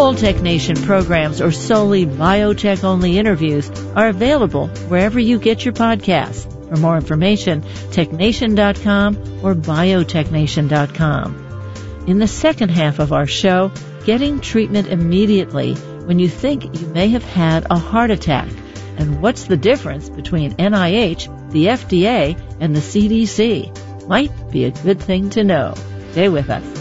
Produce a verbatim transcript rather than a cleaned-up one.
Whole Tech Nation programs or solely biotech-only interviews are available wherever you get your podcasts. For more information, tech nation dot com or biotech nation dot com. In the second half of our show, getting treatment immediately when you think you may have had a heart attack, and what's the difference between N I H, the F D A, and the C D C. Might be a good thing to know. Stay with us.